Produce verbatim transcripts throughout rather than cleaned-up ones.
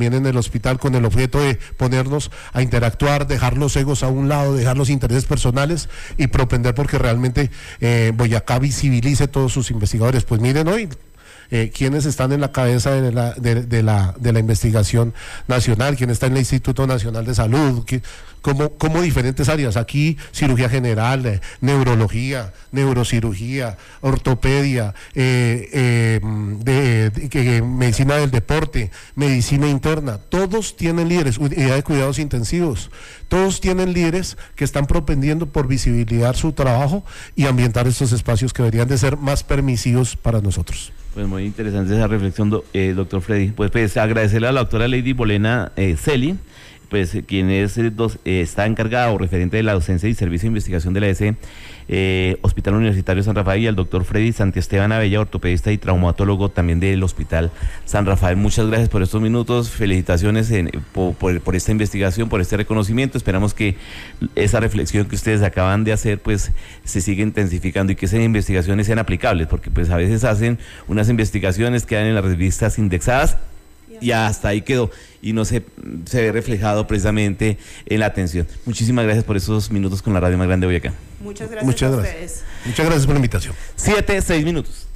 también en el hospital con el objeto de ponernos a interactuar, dejar los egos a un lado, dejar los intereses personales y propender porque realmente eh, Boyacá visibilice todos sus investigadores. Pues miren hoy Eh, quiénes están en la cabeza de la, de, de la, de la investigación nacional, quién está en el Instituto Nacional de Salud, qué, cómo, cómo diferentes áreas, aquí cirugía general, eh, neurología, neurocirugía, ortopedia, eh, eh, de, de, de, medicina del deporte, medicina interna, todos tienen líderes, unidad de cuidados intensivos, todos tienen líderes que están propendiendo por visibilizar su trabajo y ambientar estos espacios que deberían de ser más permisivos para nosotros. Pues muy interesante esa reflexión, do, eh, doctor Freddy. Pues, pues agradecerle a la doctora Lady Bolena eh, Celi, pues quien es, eh, dos, eh, está encargada o referente de la docencia y servicio de investigación de la E S eh, Hospital Universitario San Rafael, y al doctor Freddy Santiesteban Abella, ortopedista y traumatólogo también del Hospital San Rafael. Muchas gracias por estos minutos, felicitaciones en, por, por, por esta investigación, por este reconocimiento. Esperamos que esa reflexión que ustedes acaban de hacer pues se siga intensificando y que esas investigaciones sean aplicables, porque pues a veces hacen unas investigaciones, quedan en las revistas indexadas y hasta ahí quedó y no se, se ve reflejado precisamente en la atención. Muchísimas gracias por esos minutos con la radio más grande de Boyacá. Muchas gracias Muchas a gracias. ustedes. Muchas gracias por la invitación. Siete, seis minutos.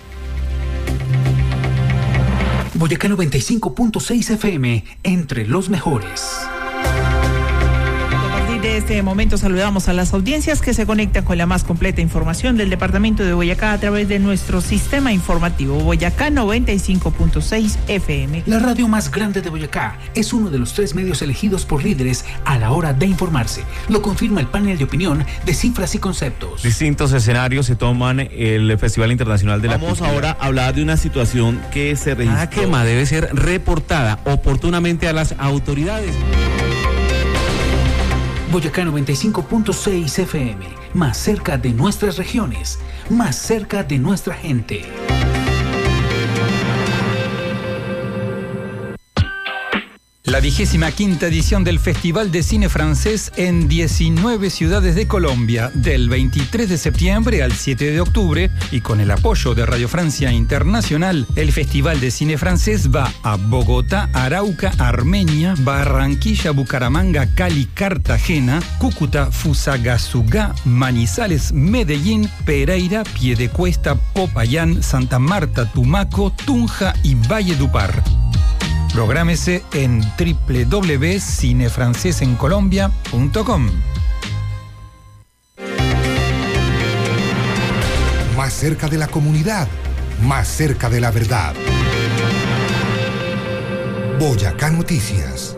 Boyacá noventa y cinco punto seis F M, entre los mejores. De este momento saludamos a las audiencias que se conectan con la más completa información del departamento de Boyacá a través de nuestro sistema informativo Boyacá noventa y cinco punto seis F M. La radio más grande de Boyacá es uno de los tres medios elegidos por líderes a la hora de informarse. Lo confirma el panel de opinión de Cifras y Conceptos. Distintos escenarios se toman el Festival Internacional de la Vamos Cultura. ahora a hablar de una situación que se registró. Cada quema debe ser reportada oportunamente a las autoridades. Boyacá noventa y cinco punto seis F M, más cerca de nuestras regiones, más cerca de nuestra gente. La vigésima quinta edición del Festival de Cine Francés en diecinueve ciudades de Colombia, del veintitrés de septiembre al siete de octubre, y con el apoyo de Radio Francia Internacional, el Festival de Cine Francés va a Bogotá, Arauca, Armenia, Barranquilla, Bucaramanga, Cali, Cartagena, Cúcuta, Fusagasugá, Manizales, Medellín, Pereira, Piedecuesta, Popayán, Santa Marta, Tumaco, Tunja y Valledupar. Prográmese en doble u doble u doble u punto cine francés en colombia punto com. Más cerca de la comunidad, más cerca de la verdad. Boyacá Noticias.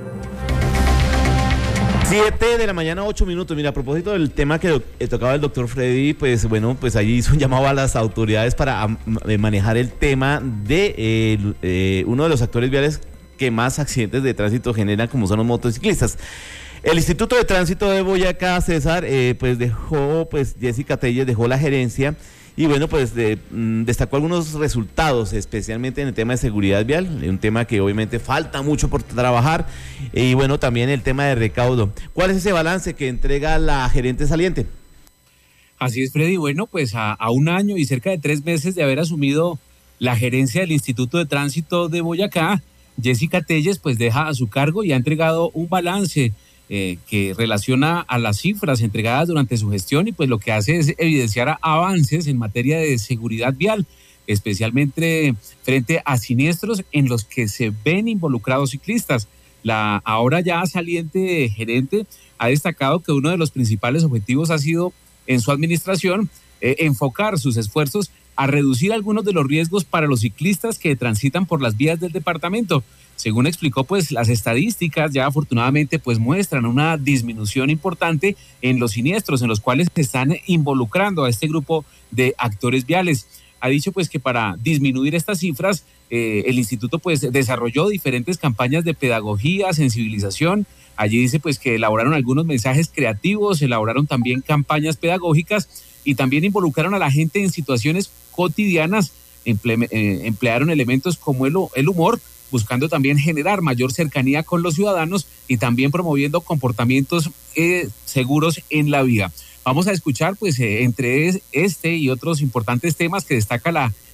Siete de la mañana, ocho minutos. Mira, a propósito del tema que do, eh, tocaba el doctor Freddy, pues bueno, pues allí hizo un llamado a las autoridades para a, a manejar el tema de eh, eh, uno de los actores viales que más accidentes de tránsito generan, como son los motociclistas. El Instituto de Tránsito de Boyacá, César, eh, pues dejó, pues Jessica Telles dejó la gerencia. Y bueno, pues de, mm, destacó algunos resultados, especialmente en el tema de seguridad vial, un tema que obviamente falta mucho por trabajar, y bueno, también el tema de recaudo. ¿Cuál es ese balance que entrega la gerente saliente? Así es, Freddy. Bueno, pues a, a un año y cerca de tres meses de haber asumido la gerencia del Instituto de Tránsito de Boyacá, Jessica Telles pues deja a su cargo y ha entregado un balance Eh, que relaciona a las cifras entregadas durante su gestión, y pues lo que hace es evidenciar avances en materia de seguridad vial, especialmente frente a siniestros en los que se ven involucrados ciclistas. La ahora ya saliente gerente ha destacado que uno de los principales objetivos ha sido en su administración eh, enfocar sus esfuerzos a reducir algunos de los riesgos para los ciclistas que transitan por las vías del departamento. Según explicó, pues las estadísticas ya afortunadamente pues muestran una disminución importante en los siniestros en los cuales se están involucrando a este grupo de actores viales. Ha dicho pues que para disminuir estas cifras eh, el instituto pues desarrolló diferentes campañas de pedagogía, sensibilización. Allí dice pues que elaboraron algunos mensajes creativos, elaboraron también campañas pedagógicas y también involucraron a la gente en situaciones cotidianas, emple- eh, emplearon elementos como el, el humor, buscando también generar mayor cercanía con los ciudadanos y también promoviendo comportamientos eh, seguros en la vía. Vamos a escuchar, pues, eh, entre este y otros importantes temas que destaca la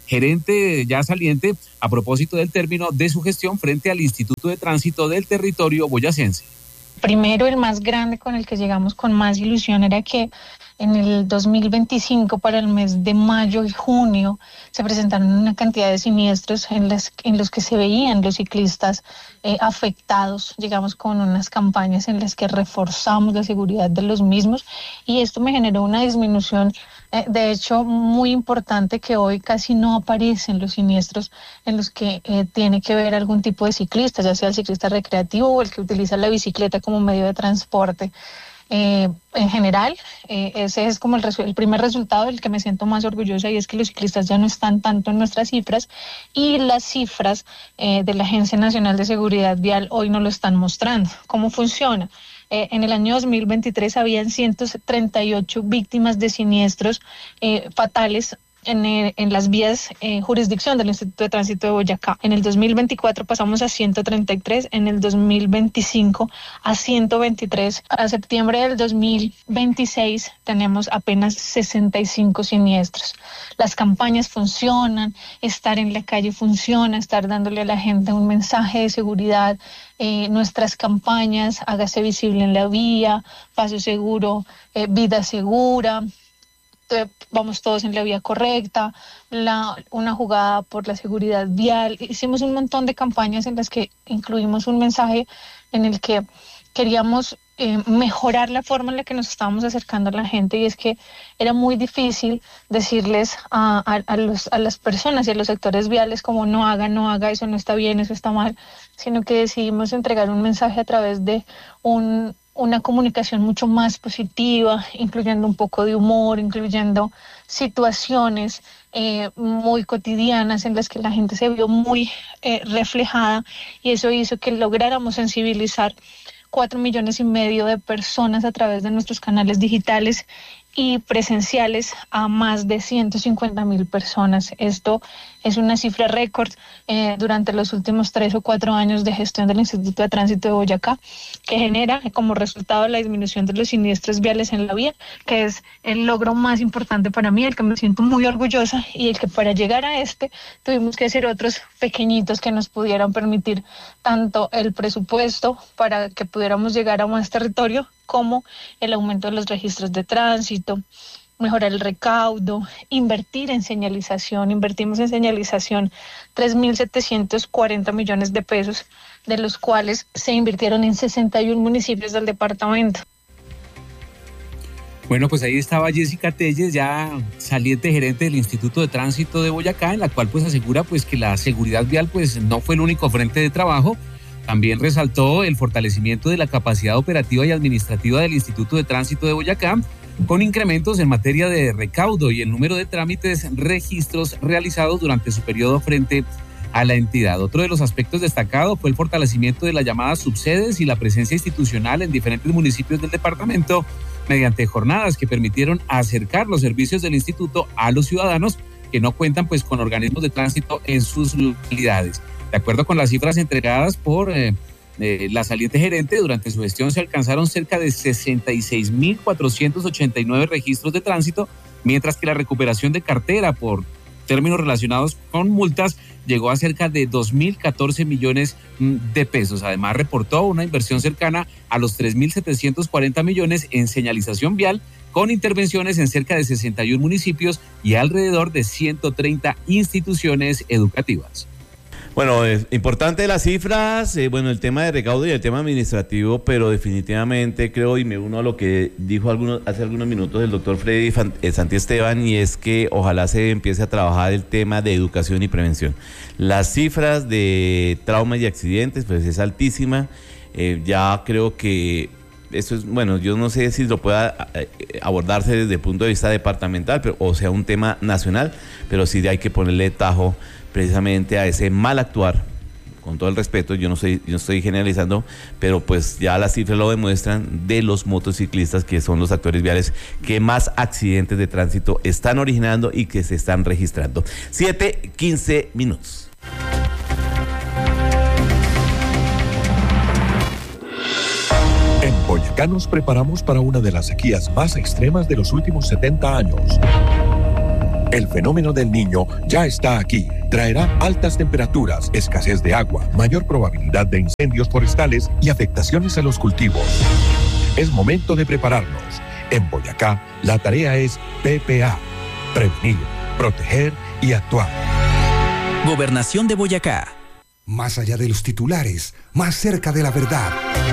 gerente ya saliente, a propósito del término de su gestión frente al Instituto de Tránsito del Territorio boyacense. Primero, el más grande con el que llegamos con más ilusión era que en el dos mil veinticinco, para el mes de mayo y junio, se presentaron una cantidad de siniestros en, las, en los que se veían los ciclistas eh, afectados, llegamos con unas campañas en las que reforzamos la seguridad de los mismos, y esto me generó una disminución, eh, de hecho, muy importante, que hoy casi no aparecen los siniestros en los que eh, tiene que ver algún tipo de ciclista, ya sea el ciclista recreativo o el que utiliza la bicicleta como medio de transporte. Eh, en general, eh, ese es como el, resu- el primer resultado del que me siento más orgullosa, y es que los ciclistas ya no están tanto en nuestras cifras, y las cifras eh, de la Agencia Nacional de Seguridad Vial hoy no lo están mostrando. ¿Cómo funciona? Eh, en el año dos mil veintitrés habían ciento treinta y ocho víctimas de siniestros eh, fatales En, en las vías eh, jurisdicción del Instituto de Tránsito de Boyacá. En el dos mil veinticuatro pasamos a ciento treinta y tres, en el dos mil veinticinco a ciento veintitrés. A septiembre del dos mil veintiséis tenemos apenas sesenta y cinco siniestros. Las campañas funcionan, estar en la calle funciona, estar dándole a la gente un mensaje de seguridad. Eh, nuestras campañas, hágase visible en la vía, paso seguro, eh, vida segura, vamos todos en la vía correcta, la, una jugada por la seguridad vial. Hicimos un montón de campañas en las que incluimos un mensaje en el que queríamos eh, mejorar la forma en la que nos estábamos acercando a la gente, y es que era muy difícil decirles a, a, a, los, a las personas y a los sectores viales como no haga, no haga, eso no está bien, eso está mal, sino que decidimos entregar un mensaje a través de un una comunicación mucho más positiva, incluyendo un poco de humor, incluyendo situaciones eh, muy cotidianas en las que la gente se vio muy eh, reflejada, y eso hizo que lográramos sensibilizar cuatro millones y medio de personas a través de nuestros canales digitales y presenciales a más de ciento cincuenta mil personas. Esto es una cifra récord eh, durante los últimos tres o cuatro años de gestión del Instituto de Tránsito de Boyacá, que genera como resultado la disminución de los siniestros viales en la vía, que es el logro más importante para mí, el que me siento muy orgullosa, y el que para llegar a este tuvimos que hacer otros pequeñitos que nos pudieran permitir tanto el presupuesto para que pudiéramos llegar a más territorio, como el aumento de los registros de tránsito, mejorar el recaudo, invertir en señalización. Invertimos en señalización tres mil setecientos cuarenta millones de pesos, de los cuales se invirtieron en sesenta y uno municipios del departamento. Bueno, pues ahí estaba Jessica Telles, ya saliente gerente del Instituto de Tránsito de Boyacá, en la cual pues asegura pues que la seguridad vial pues no fue el único frente de trabajo. También resaltó el fortalecimiento de la capacidad operativa y administrativa del Instituto de Tránsito de Boyacá, con incrementos en materia de recaudo y el número de trámites, registros realizados durante su periodo frente a la entidad. Otro de los aspectos destacados fue el fortalecimiento de las llamadas subsedes y la presencia institucional en diferentes municipios del departamento, mediante jornadas que permitieron acercar los servicios del instituto a los ciudadanos que no cuentan pues con organismos de tránsito en sus localidades. De acuerdo con las cifras entregadas por eh, eh, la saliente gerente, durante su gestión se alcanzaron cerca de sesenta y seis mil cuatrocientos ochenta y nueve registros de tránsito, mientras que la recuperación de cartera por términos relacionados con multas llegó a cerca de dos mil catorce millones de pesos. Además, reportó una inversión cercana a los tres mil setecientos cuarenta millones en señalización vial, con intervenciones en cerca de sesenta y uno municipios y alrededor de ciento treinta instituciones educativas. Bueno, es importante las cifras, eh, bueno, el tema de recaudo y el tema administrativo, pero definitivamente creo, y me uno a lo que dijo algunos, hace algunos minutos el doctor Freddy Santiesteban, y es que ojalá se empiece a trabajar el tema de educación y prevención. Las cifras de traumas y accidentes, pues es altísima, eh, ya creo que eso es, bueno, yo no sé si lo pueda abordarse desde el punto de vista departamental, pero, o sea, un tema nacional, pero sí hay que ponerle tajo precisamente a ese mal actuar, con todo el respeto, yo no soy, yo no estoy generalizando, pero pues ya las cifras lo demuestran, de los motociclistas, que son los actores viales que más accidentes de tránsito están originando y que se están registrando. siete, quince minutos. En Boyacá nos preparamos para una de las sequías más extremas de los últimos setenta años. El fenómeno del Niño ya está aquí. Traerá altas temperaturas, escasez de agua, mayor probabilidad de incendios forestales y afectaciones a los cultivos. Es momento de prepararnos. En Boyacá, la tarea es P P A. Prevenir, proteger y actuar. Gobernación de Boyacá. Más allá de los titulares, más cerca de la verdad.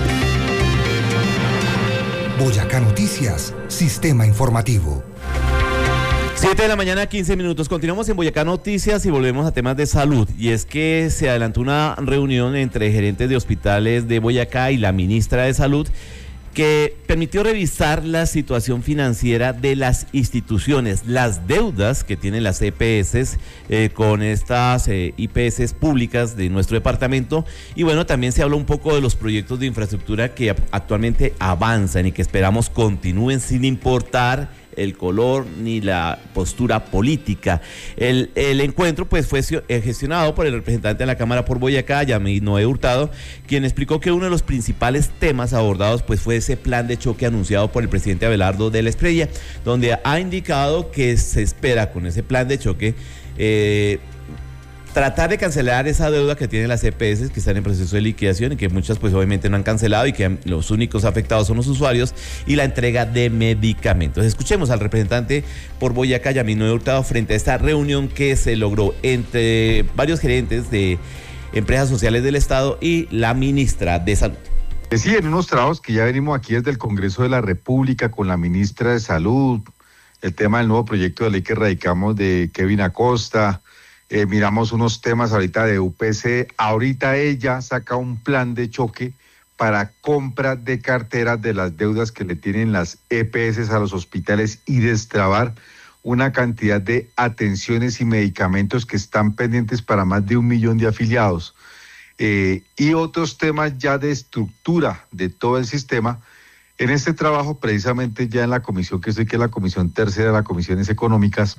Boyacá Noticias, Sistema Informativo. siete de la mañana, quince minutos. Continuamos en Boyacá Noticias y volvemos a temas de salud. Y es que se adelantó una reunión entre gerentes de hospitales de Boyacá y la ministra de Salud que permitió revisar la situación financiera de las instituciones, las deudas que tienen las E P S eh, con estas eh, I P S públicas de nuestro departamento. Y bueno, también se habló un poco de los proyectos de infraestructura que actualmente avanzan y que esperamos continúen sin importar el color ni la postura política. El, el encuentro pues fue gestionado por el representante de la Cámara por Boyacá, Yamil Noé Hurtado, quien explicó que uno de los principales temas abordados pues fue ese plan de choque anunciado por el presidente Abelardo de la Espriella, donde ha indicado que se espera con ese plan de choque eh, tratar de cancelar esa deuda que tienen las E P S que están en proceso de liquidación y que muchas pues obviamente no han cancelado y que los únicos afectados son los usuarios, y la entrega de medicamentos. Escuchemos al representante por Boyacá, Yamil Noé Hurtado, frente a esta reunión que se logró entre varios gerentes de empresas sociales del Estado y la ministra de Salud. Sí, en unos trabajos que ya venimos aquí desde el Congreso de la República con la ministra de Salud, el tema del nuevo proyecto de ley que radicamos de Kevin Acosta. Eh, miramos unos temas ahorita de U P C. Ahorita ella saca un plan de choque para compra de carteras de las deudas que le tienen las E P S a los hospitales y destrabar una cantidad de atenciones y medicamentos que están pendientes para más de un millón de afiliados. Eh, y otros temas ya de estructura de todo el sistema. En este trabajo, precisamente ya en la comisión que estoy, que es la comisión tercera de las comisiones económicas,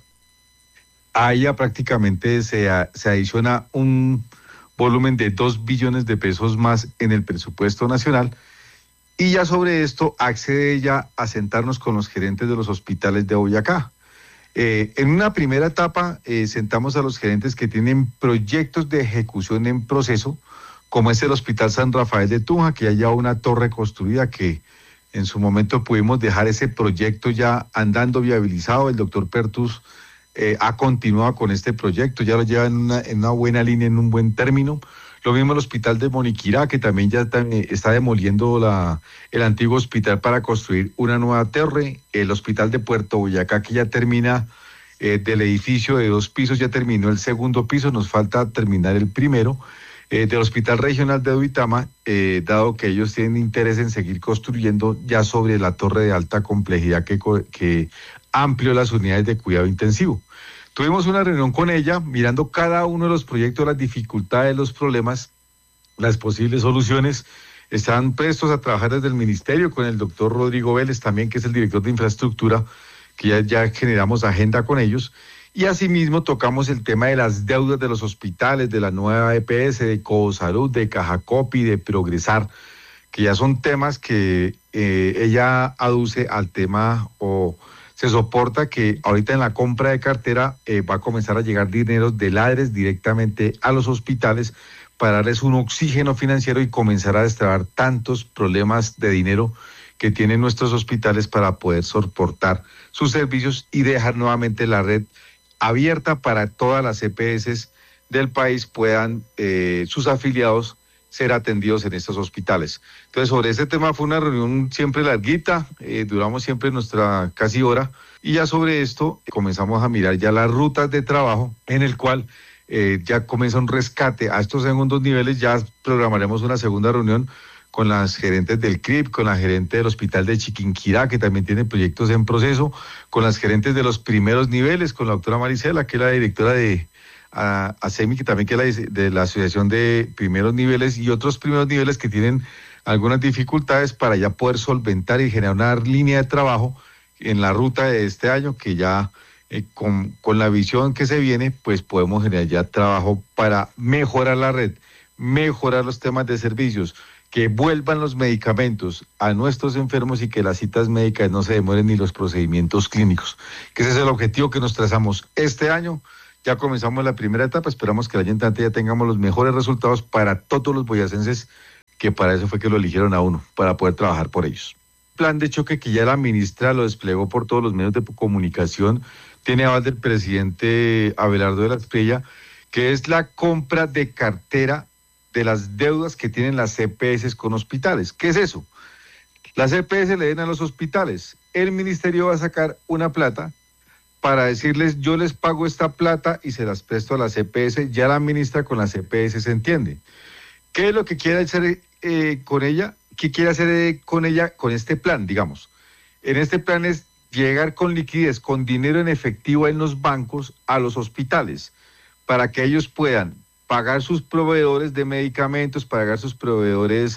ahí ya prácticamente se, se adiciona un volumen de dos billones de pesos más en el presupuesto nacional, y ya sobre esto accede ella a sentarnos con los gerentes de los hospitales de Boyacá. Eh, en una primera etapa eh, sentamos a los gerentes que tienen proyectos de ejecución en proceso, como es el Hospital San Rafael de Tunja, que haya una torre construida que en su momento pudimos dejar ese proyecto ya andando, viabilizado. El doctor Pertus Eh, ha continuado con este proyecto, ya lo lleva en una, en una buena línea, en un buen término. Lo mismo el hospital de Moniquirá, que también ya está, está demoliendo la, el antiguo hospital para construir una nueva torre. El hospital de Puerto Boyacá, que ya termina eh, del edificio de dos pisos, ya terminó el segundo piso, nos falta terminar el primero. Eh, del Hospital Regional de Duitama, eh, dado que ellos tienen interés en seguir construyendo ya sobre la torre de alta complejidad que, que amplió las unidades de cuidado intensivo. Tuvimos una reunión con ella, mirando cada uno de los proyectos, las dificultades, los problemas, las posibles soluciones. Están prestos a trabajar desde el ministerio con el doctor Rodrigo Vélez también, que es el director de infraestructura, que ya, ya generamos agenda con ellos. Y asimismo tocamos el tema de las deudas de los hospitales, de la nueva E P S, de Cosalud, de Cajacopi, de Progresar, que ya son temas que eh, ella aduce al tema o se soporta que ahorita en la compra de cartera eh, va a comenzar a llegar dinero de Ladres directamente a los hospitales para darles un oxígeno financiero y comenzar a destrabar tantos problemas de dinero que tienen nuestros hospitales para poder soportar sus servicios y dejar nuevamente la red abierta para todas las E P S del país puedan eh, sus afiliados ser atendidos en estos hospitales. Entonces, sobre este tema fue una reunión siempre larguita, eh, duramos siempre nuestra casi hora, y ya sobre esto comenzamos a mirar ya las rutas de trabajo, en el cual eh, ya comienza un rescate a estos segundos niveles. Ya programaremos una segunda reunión con las gerentes del C R I P, con la gerente del Hospital de Chiquinquirá, que también tiene proyectos en proceso, con las gerentes de los primeros niveles, con la doctora Maricela, que es la directora de a, a SEMI, que también que es la de la Asociación de Primeros Niveles, y otros primeros niveles que tienen algunas dificultades para ya poder solventar y generar una línea de trabajo en la ruta de este año, que ya eh, con, con la visión que se viene, pues podemos generar ya trabajo para mejorar la red, mejorar los temas de servicios, que vuelvan los medicamentos a nuestros enfermos y que las citas médicas no se demoren ni los procedimientos clínicos, que ese es el objetivo que nos trazamos este año. Ya comenzamos la primera etapa, esperamos que el año entrante ya tengamos los mejores resultados para todos los boyacenses, que para eso fue que lo eligieron a uno, para poder trabajar por ellos. Plan de choque que ya la ministra lo desplegó por todos los medios de comunicación, tiene aval del presidente Abelardo de la Espriella, que es la compra de cartera de las deudas que tienen las C P S con hospitales. ¿Qué es eso? Las C P S le den a los hospitales, el ministerio va a sacar una plata para decirles, yo les pago esta plata y se las presto a la C P S, ya la ministra con la C P S se entiende. ¿Qué es lo que quiere hacer eh, con ella? ¿Qué quiere hacer eh, con ella, con este plan, digamos? En este plan es llegar con liquidez, con dinero en efectivo en los bancos a los hospitales, para que ellos puedan pagar sus proveedores de medicamentos, pagar sus proveedores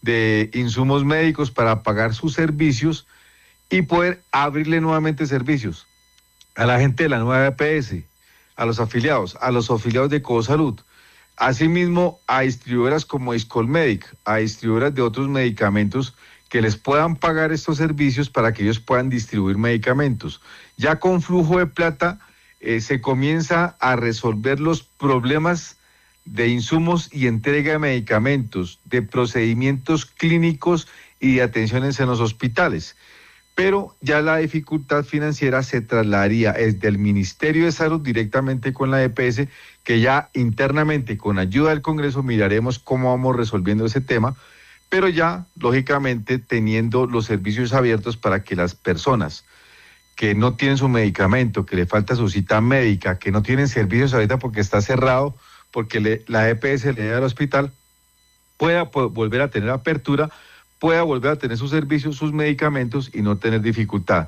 de insumos médicos, para pagar sus servicios y poder abrirle nuevamente servicios a la gente de la nueva E P S, a los afiliados, a los afiliados de Cosalud, asimismo a distribuidoras como Iscolmedic, a distribuidoras de otros medicamentos que les puedan pagar estos servicios para que ellos puedan distribuir medicamentos. Ya con flujo de plata eh, se comienza a resolver los problemas de insumos y entrega de medicamentos, de procedimientos clínicos y de atenciones en los hospitales. Pero ya la dificultad financiera se trasladaría desde el Ministerio de Salud directamente con la E P S, que ya internamente, con ayuda del Congreso, miraremos cómo vamos resolviendo ese tema, pero ya, lógicamente, teniendo los servicios abiertos para que las personas que no tienen su medicamento, que le falta su cita médica, que no tienen servicios ahorita porque está cerrado, porque le, la E P S le da al hospital, pueda po- volver a tener apertura, pueda volver a tener sus servicios, sus medicamentos y no tener dificultad.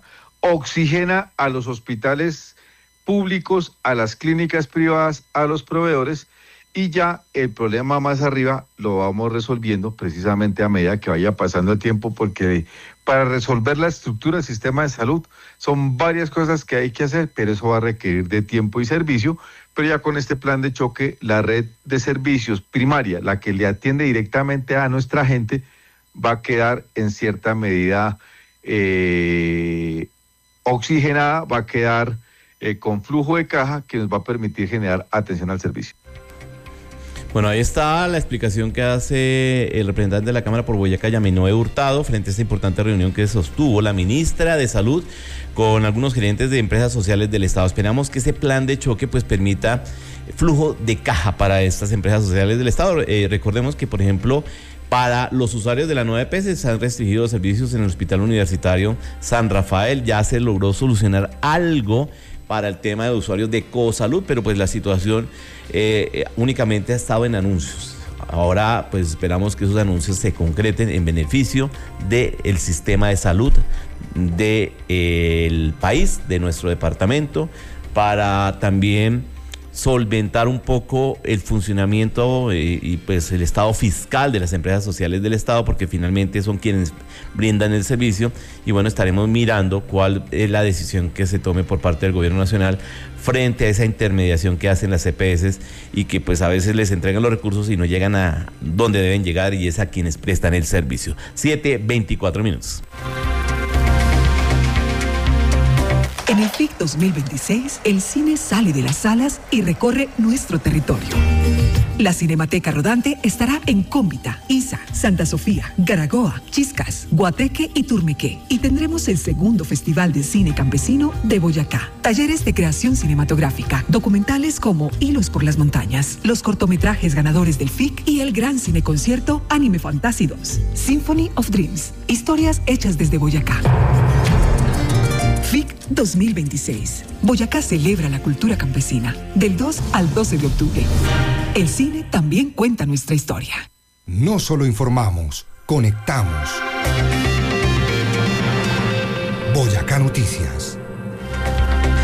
Oxigena a los hospitales públicos, a las clínicas privadas, a los proveedores, y ya el problema más arriba lo vamos resolviendo precisamente a medida que vaya pasando el tiempo, porque para resolver la estructura del sistema de salud son varias cosas que hay que hacer, pero eso va a requerir de tiempo y servicio. Pero ya con este plan de choque, la red de servicios primaria, la que le atiende directamente a nuestra gente, va a quedar en cierta medida eh, oxigenada, va a quedar eh, con flujo de caja que nos va a permitir generar atención al servicio. Bueno, ahí está la explicación que hace el representante de la Cámara por Boyacá, Yaminoe Hurtado, frente a esta importante reunión que sostuvo la ministra de Salud con algunos gerentes de empresas sociales del Estado. Esperamos que ese plan de choque pues permita flujo de caja para estas empresas sociales del Estado. Eh, recordemos que, por ejemplo, para los usuarios de la nueva E P S se han restringido los servicios en el Hospital Universitario San Rafael. Ya se logró solucionar algo para el tema de usuarios de Cosalud, pero pues la situación eh, únicamente ha estado en anuncios. Ahora pues esperamos que esos anuncios se concreten en beneficio del sistema de salud del de, eh, país, de nuestro departamento, para también solventar un poco el funcionamiento eh, y pues el estado fiscal de las empresas sociales del Estado, porque finalmente son quienes brindan el servicio. Y bueno, estaremos mirando cuál es la decisión que se tome por parte del gobierno nacional frente a esa intermediación que hacen las C P S y que pues a veces les entregan los recursos y no llegan a donde deben llegar, y es a quienes prestan el servicio. siete veinticuatro minutos. En el F I C dos mil veintiséis, el cine sale de las salas y recorre nuestro territorio. La Cinemateca Rodante estará en Cómbita, Isa, Santa Sofía, Garagoa, Chiscas, Guateque y Turmequé. Y tendremos el segundo Festival de Cine Campesino de Boyacá. Talleres de creación cinematográfica, documentales como Hilos por las Montañas, los cortometrajes ganadores del F I C y el gran cineconcierto Anime Fantasy dos. Symphony of Dreams, historias hechas desde Boyacá. F I C dos mil veintiséis. Boyacá celebra la cultura campesina del dos al doce de octubre. El cine también cuenta nuestra historia. No solo informamos, conectamos. Boyacá Noticias.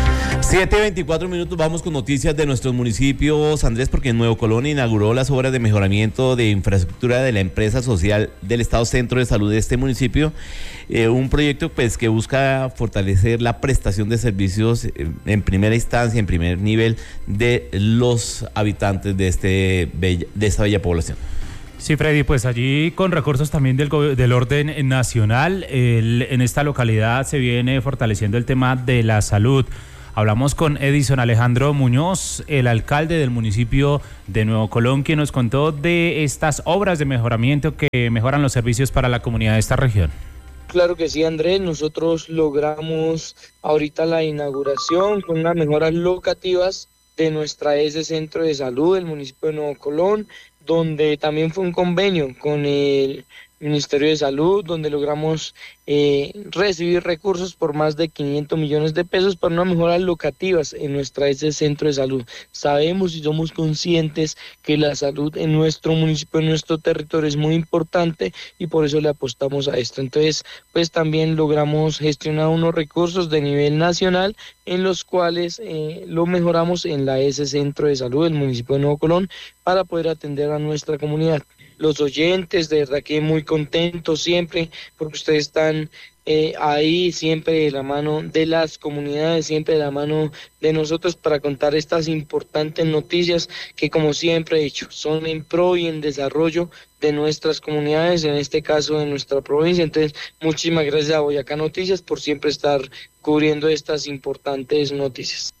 siete veinticuatro minutos, vamos con noticias de nuestros municipios, Andrés, porque Nuevo Colón inauguró las obras de mejoramiento de infraestructura de la empresa social del Estado Centro de Salud de este municipio, eh, un proyecto pues que busca fortalecer la prestación de servicios eh, en primera instancia, en primer nivel de los habitantes de, este bella, de esta bella población. Sí, Freddy, pues allí con recursos también del, del orden nacional, el, en esta localidad se viene fortaleciendo el tema de la salud. Hablamos con Edison Alejandro Muñoz, el alcalde del municipio de Nuevo Colón, quien nos contó de estas obras de mejoramiento que mejoran los servicios para la comunidad de esta región. Claro que sí, Andrés, nosotros logramos ahorita la inauguración con unas mejoras locativas de nuestra E S Centro de Salud del municipio de Nuevo Colón, donde también fue un convenio con el Ministerio de Salud, donde logramos eh, recibir recursos por más de quinientos millones de pesos para unas mejoras locativas en nuestra ese centro de salud. Sabemos y somos conscientes que la salud en nuestro municipio, en nuestro territorio es muy importante y por eso le apostamos a esto. Entonces, pues también logramos gestionar unos recursos de nivel nacional en los cuales eh, lo mejoramos en la ese centro de salud del municipio de Nuevo Colón para poder atender a nuestra comunidad. Los oyentes, de verdad que muy contentos siempre, porque ustedes están eh, ahí siempre de la mano de las comunidades, siempre de la mano de nosotros para contar estas importantes noticias que, como siempre he dicho, son en pro y en desarrollo de nuestras comunidades, en este caso de nuestra provincia. Entonces, muchísimas gracias a Boyacá Noticias por siempre estar cubriendo estas importantes noticias.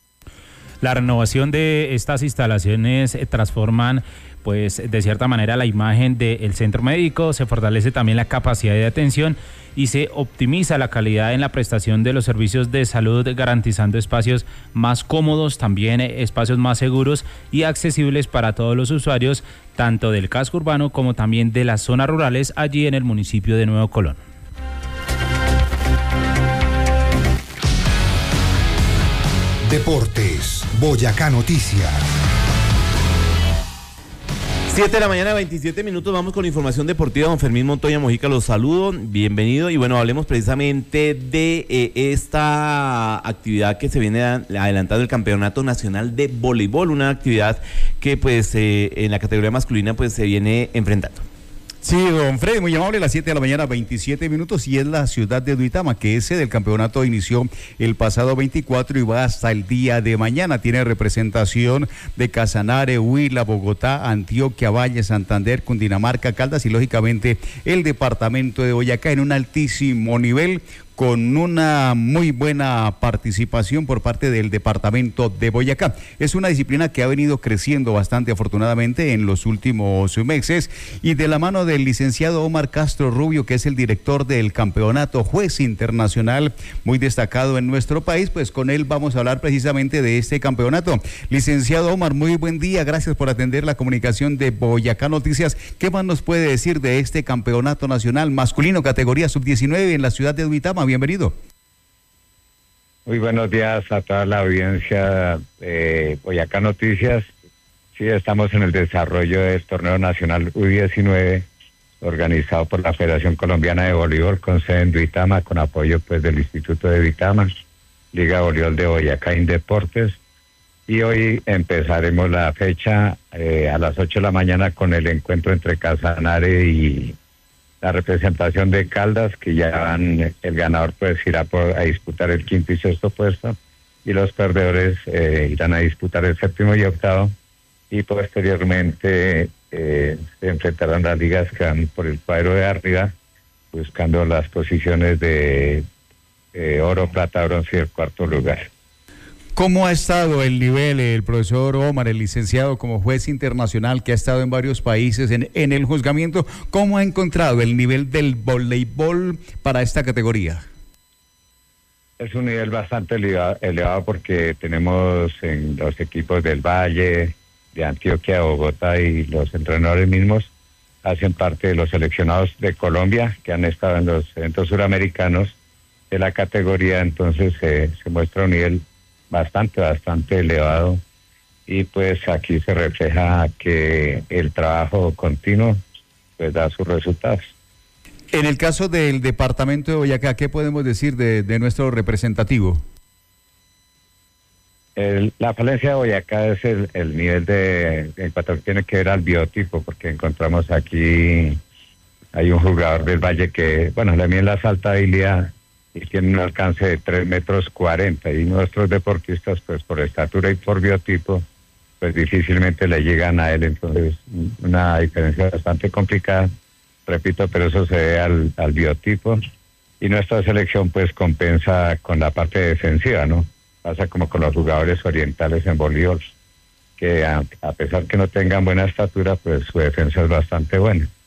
La renovación de estas instalaciones eh, transforman pues de cierta manera la imagen del centro médico, se fortalece también la capacidad de atención y se optimiza la calidad en la prestación de los servicios de salud, garantizando espacios más cómodos, también espacios más seguros y accesibles para todos los usuarios, tanto del casco urbano como también de las zonas rurales allí en el municipio de Nuevo Colón. Deportes, Boyacá Noticias. siete de la mañana, veintisiete minutos, vamos con información deportiva. Don Fermín Montoya Mojica, los saludo, bienvenido. Y bueno, hablemos precisamente de eh, esta actividad que se viene adelantando, el Campeonato Nacional de Voleibol, una actividad que pues eh, en la categoría masculina pues se viene enfrentando. Sí, don Freddy, muy amable, a las siete de la mañana, veintisiete minutos, y es la ciudad de Duitama, que ese del campeonato inició el pasado veinticuatro y va hasta el día de mañana. Tiene representación de Casanare, Huila, Bogotá, Antioquia, Valle, Santander, Cundinamarca, Caldas y lógicamente el departamento de Boyacá en un altísimo nivel, con una muy buena participación por parte del departamento de Boyacá. Es una disciplina que ha venido creciendo bastante afortunadamente en los últimos meses, y de la mano del licenciado Omar Castro Rubio, que es el director del campeonato, juez internacional muy destacado en nuestro país, pues con él vamos a hablar precisamente de este campeonato. Licenciado Omar, muy buen día, gracias por atender la comunicación de Boyacá Noticias. ¿Qué más nos puede decir de este campeonato nacional masculino categoría sub diecinueve en la ciudad de Duitama? Bienvenido. Muy buenos días a toda la audiencia de Boyacá Noticias. Sí, estamos en el desarrollo del torneo nacional U diecinueve organizado por la Federación Colombiana de Voleibol con sede en Duitama, con apoyo pues del Instituto de Duitama, Liga de Voleibol de Boyacá Indeportes. Y hoy empezaremos la fecha eh, a las ocho de la mañana con el encuentro entre Casanare y la representación de Caldas, que ya van, el ganador pues irá por, a disputar el quinto y sexto puesto, y los perdedores eh, irán a disputar el séptimo y octavo, y posteriormente eh, se enfrentarán las ligas que van por el cuadro de arriba, buscando las posiciones de eh, oro, plata, bronce y el cuarto lugar. ¿Cómo ha estado el nivel, el profesor Omar, el licenciado como juez internacional que ha estado en varios países en, en el juzgamiento? ¿Cómo ha encontrado el nivel del voleibol para esta categoría? Es un nivel bastante elevado, elevado porque tenemos en los equipos del Valle, de Antioquia, Bogotá, y los entrenadores mismos hacen parte de los seleccionados de Colombia que han estado en los eventos suramericanos de la categoría. Entonces eh, se muestra un nivel bastante, bastante elevado, y pues aquí se refleja que el trabajo continuo pues da sus resultados. En el caso del departamento de Boyacá, ¿qué podemos decir de, de nuestro representativo? El- la falencia de Boyacá es el, el nivel de, en cuanto tiene que ver al biotipo, porque encontramos aquí, hay un jugador del Valle que, bueno, le mide la alta habilidad y tiene un alcance de tres metros cuarenta, y nuestros deportistas, pues por estatura y por biotipo, pues difícilmente le llegan a él, entonces una diferencia bastante complicada, repito, pero eso se debe al, al biotipo, y nuestra selección pues compensa con la parte defensiva, ¿no? Pasa como con los jugadores orientales en voleibol, que a, a pesar que no tengan buena estatura, pues su defensa es bastante buena.